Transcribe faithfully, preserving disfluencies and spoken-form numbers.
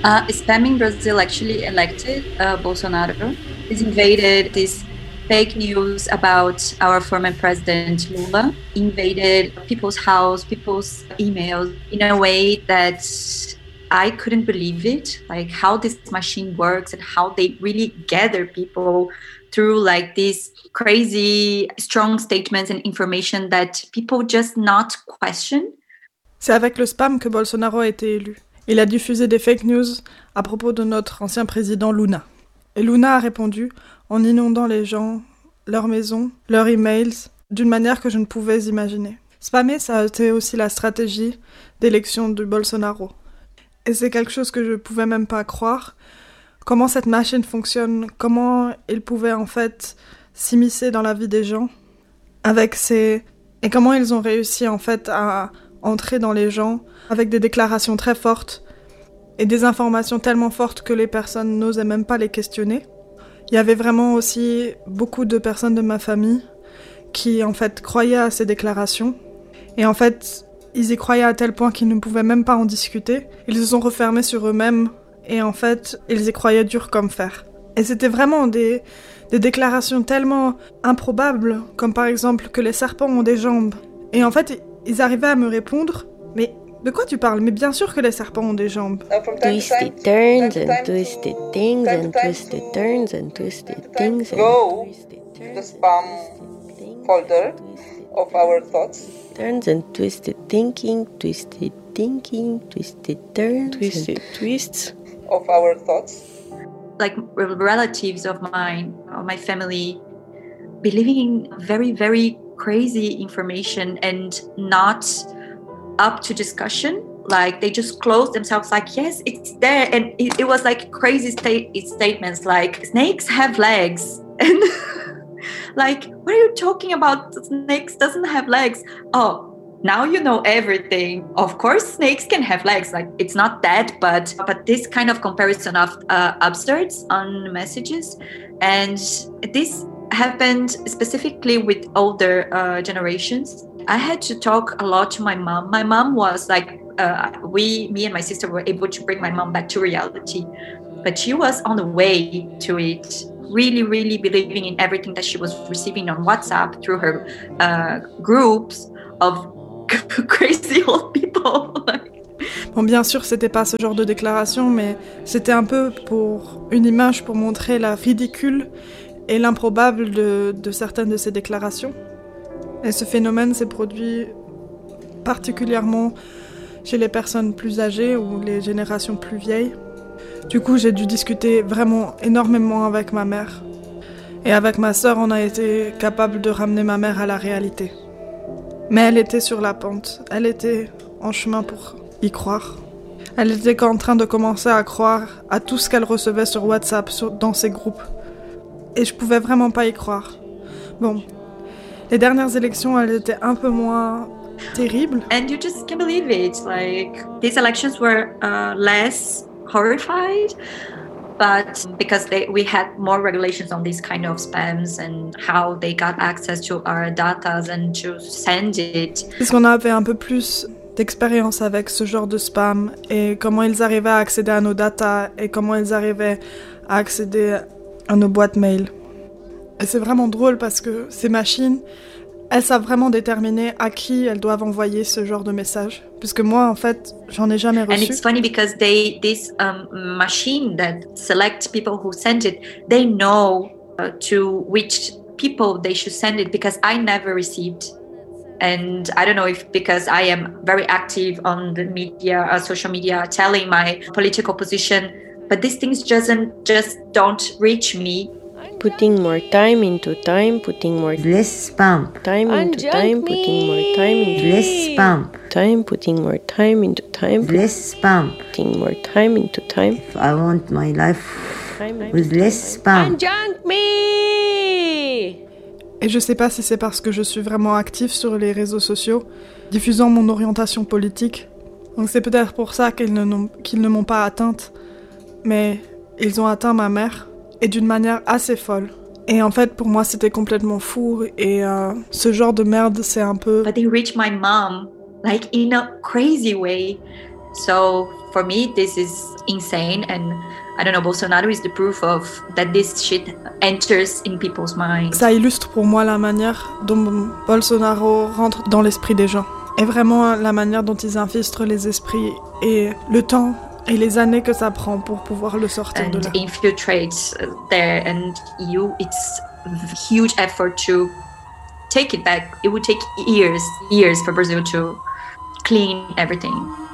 Uh, spamming Brazil actually elected uh, Bolsonaro. He's invaded this fake news about our former president Lula, invaded people's house, people's emails in a way that I couldn't believe it, like how this machine works and how they really gather people through like these crazy strong statements and information that people just not question. C'est avec le spam que Bolsonaro a été élu. Il a diffusé des fake news à propos de notre ancien président Lula. Et Lula a répondu en inondant les gens, leurs maisons, leurs emails, d'une manière que je ne pouvais imaginer. Spammer, ça a été aussi la stratégie d'élection de Bolsonaro. Et c'est quelque chose que je ne pouvais même pas croire. Comment cette machine fonctionne, comment il pouvait en fait s'immiscer dans la vie des gens avec ces... Et comment ils ont réussi en fait à entrer dans les gens avec des déclarations très fortes et des informations tellement fortes que les personnes n'osaient même pas les questionner. Il y avait vraiment aussi beaucoup de personnes de ma famille qui en fait croyaient à ces déclarations. Et en fait, ils y croyaient à tel point qu'ils ne pouvaient même pas en discuter. Ils se sont refermés sur eux-mêmes et en fait, ils y croyaient dur comme fer. Et c'était vraiment des, des déclarations tellement improbables, comme par exemple que les serpents ont des jambes. Et en fait, ils arrivaient à me répondre, mais de quoi tu parles? Mais bien sûr que les serpents ont des jambes. Twisted turns and twisted things and twisted turns and twisted things and go the spam folder of our thoughts. Turns and twisted thinking, twisted thinking, twisted turns, twisted twists of our thoughts. Like relatives of mine, of my family, believing in very, very crazy information and not up to discussion. Like they just closed themselves like, yes, it's there. And it, it was like crazy state statements like snakes have legs. And like, what are you talking about? Snakes doesn't have legs. Oh, now you know everything. Of course, snakes can have legs. Like it's not that, but but this kind of comparison of uh, absurds on messages. And this happened specifically with older uh, generations. I had to talk a lot to my mom. My mom was like, uh, we, me and my sister were able to bring my mom back to reality. But she was on the way to it, really, really believing in everything that she was receiving on WhatsApp through her uh, groups of crazy old people. Bon, bien sûr, c'était pas ce genre de déclaration, mais c'était un peu pour une image pour montrer la ridicule et l'improbable de, de certaines de ces déclarations. Et ce phénomène s'est produit particulièrement chez les personnes plus âgées ou les générations plus vieilles. Du coup, j'ai dû discuter vraiment énormément avec ma mère. Et avec ma sœur, on a été capable de ramener ma mère à la réalité. Mais elle était sur la pente, elle était en chemin pour y croire. Elle était en train de commencer à croire à tout ce qu'elle recevait sur WhatsApp, sur, dans ses groupes. Et je pouvais vraiment pas y croire. Bon, les dernières élections, elles étaient un peu moins terribles. And you just can't believe it. Like, these elections were uh, less horrified, but because they, we had more regulations on these kind of spams and how they got access to our data and to send it. Parce qu'on avait un peu plus d'expérience avec ce genre de spam et comment ils arrivaient à accéder à nos data et comment ils arrivaient à accéder à nos boîtes mail. Et c'est vraiment drôle parce que ces machines, elles savent vraiment déterminer à qui elles doivent envoyer ce genre de message. Puisque moi, en fait, j'en ai jamais reçu. And it's funny because they, this um, machine that selects people who send it, they know uh, to which people they should send it because I never received. And I don't know if because I am very active on the media, uh, social media, telling my political position, but these things just, just don't reach me. Putting more time into time, putting more less spam. Time into time, me. putting more time into less spam. Time, putting more time into time. Less spam. Putting more time into time. If I want my life with less spam. Unjunk me! Et je sais pas si c'est parce que je suis vraiment active sur les réseaux sociaux, diffusant mon orientation politique. Donc c'est peut-être pour ça qu'ils ne, qu'ils ne m'ont pas atteinte. Mais ils ont atteint ma mère. Et d'une manière assez folle. Et en fait, pour moi, c'était complètement fou. Et euh, ce genre de merde, c'est un peu... But they reached my mom, like in a crazy way. So for me, this is insane, and I don't know, Bolsonaro is the proof of that this shit enters in people's minds. Ça illustre pour moi la manière dont Bolsonaro rentre dans l'esprit des gens, et vraiment la manière dont ils infiltrent les esprits et le temps et les années que ça prend pour pouvoir le sortir and de là. Infiltrates there, and you, it's a huge effort to take it back. It would take years, years for Brazil to clean everything.